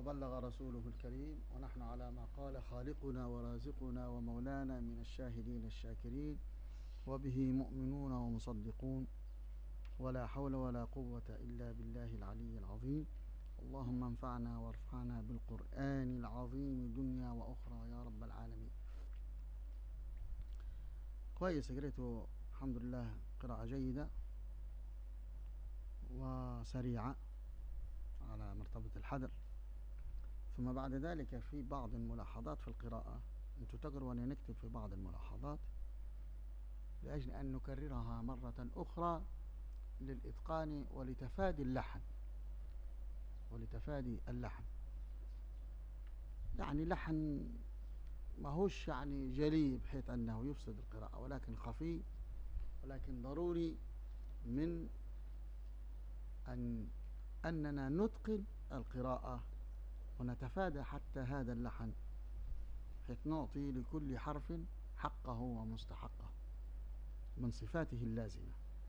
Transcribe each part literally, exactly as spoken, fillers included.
وبلغ رسوله الكريم، ونحن على ما قال خالقنا ورازقنا ومولانا من الشاهدين الشاكرين، وبه مؤمنون ومصدقون، ولا حول ولا قوة إلا بالله العلي العظيم. اللهم انفعنا وارفعنا بالقرآن العظيم دنيا وأخرى يا رب العالمين. كويس، قريته الحمد لله قراءة جيدة وسريعة على مرتبة الحذر. ثم بعد ذلك في بعض الملاحظات في القراءة، أنتم تقروا وأنا نكتب في بعض الملاحظات لأجل أن نكررها مرة أخرى للإتقان ولتفادي اللحن ولتفادي اللحن يعني لحن ما هوش يعني جلي بحيث أنه يفسد القراءة، ولكن خفي، ولكن ضروري من أن أننا نتقن القراءة ونتفادى حتى هذا اللحن، حيث نعطي لكل حرف حقه ومستحقه من صفاته اللازمة.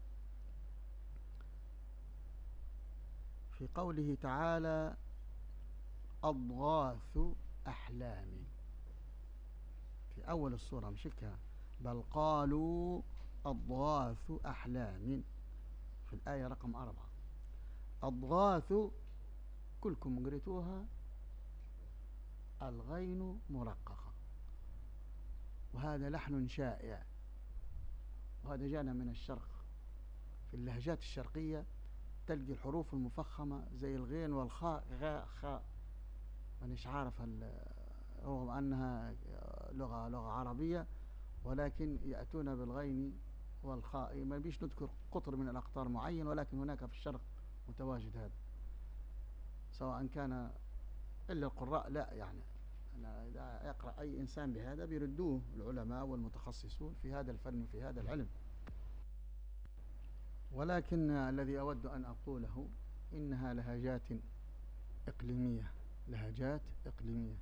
في قوله تعالى أضغاث أحلام في أول السورة، مشكها بل قالوا أضغاث أحلام في الآية رقم أربعة. أضغاث كلكم قريتوها الغين مرققة، وهذا لحن شائع، وهذا جانا من الشرق. في اللهجات الشرقية تلقي الحروف المفخمة زي الغين والخاء غاء خاء، مانيش عارف رغم أنها لغة لغة عربية، ولكن يأتون بالغين والخاء. ما بيش نذكر قطر من الأقطار معين، ولكن هناك في الشرق متواجد هذا، سواء كان إلا القراء لا، يعني أنا إذا يقرأ أي إنسان بهذا بيردوه العلماء والمتخصصون في هذا الفن وفي هذا العلم. ولكن الذي أود أن أقوله إنها لهجات إقليمية، لهجات إقليمية،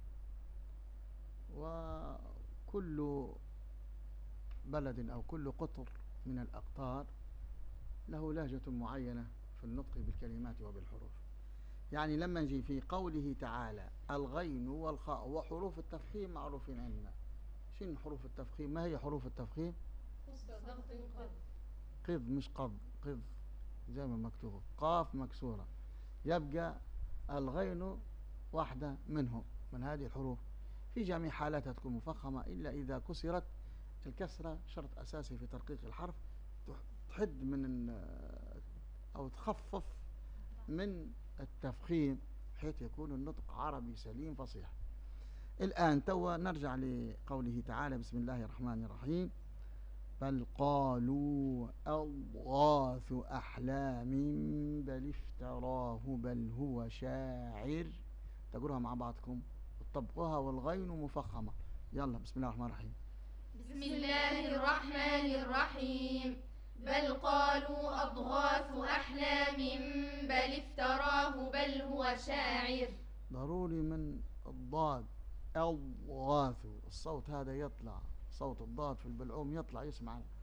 وكل بلد أو كل قطر من الأقطار له لهجة معينة في النطق بالكلمات وبالحروف. يعني لما نجي في قوله تعالى الغين والخاء وحروف التفخيم معروفين عندنا. شنو حروف التفخيم؟ ما هي حروف التفخيم؟ قض، مش قض، قض زي ما مكتوب، قاف مكسورة، يبقى الغين واحدة منهم من هذه الحروف. في جميع حالاتها تكون مفخمة، إلا إذا كسرت. الكسرة شرط أساسي في ترقيق الحرف، تحد من أو تخفف من التفخيم بحيث يكون النطق عربي سليم فصيح. الآن توا نرجع لقوله تعالى بسم الله الرحمن الرحيم بل قالوا أضغاث أحلام بل افتراه بل هو شاعر. تقولها مع بعضكم وتطبقوها والغين مفخمة. يلا بسم الله الرحمن الرحيم. بسم الله الرحمن الرحيم بل قالوا أضغاث أحلام بل افتراه بل هو شاعر. ضروري من الضاد أضغاث، الصوت هذا يطلع، صوت الضاد في البلعوم يطلع يسمع